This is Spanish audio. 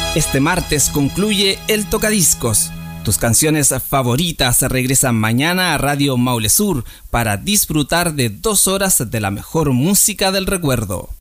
Este martes concluye el Tocadiscos. Tus canciones favoritas regresan mañana a Radio Maule Sur para disfrutar de 2 horas de la mejor música del recuerdo.